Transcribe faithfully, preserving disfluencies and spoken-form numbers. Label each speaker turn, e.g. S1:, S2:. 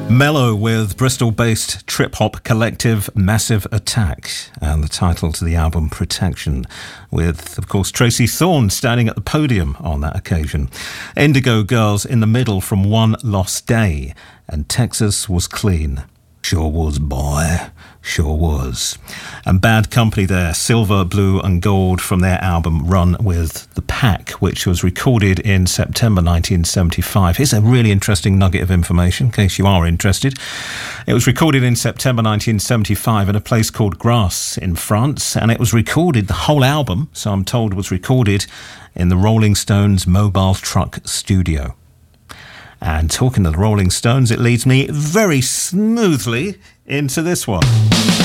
S1: Mellow with Bristol-based trip-hop collective Massive Attack, and the title to the album Protection, with, of course, Tracy Thorn standing at the podium on that occasion. Indigo Girls in the Middle from One Lost Day, and Texas Was Clean. Sure was, boy. Sure was. And Bad Company there, Silver, Blue and Gold from their album Run with the Pack, which was recorded in September nineteen seventy-five. Here's a really interesting nugget of information, in case you are interested. It was recorded in September nineteen seventy-five in a place called Grasse in France, and it was recorded, the whole album, so I'm told, was recorded in the Rolling Stones Mobile Truck Studio. And talking to the Rolling Stones, it leads me very smoothly into this one.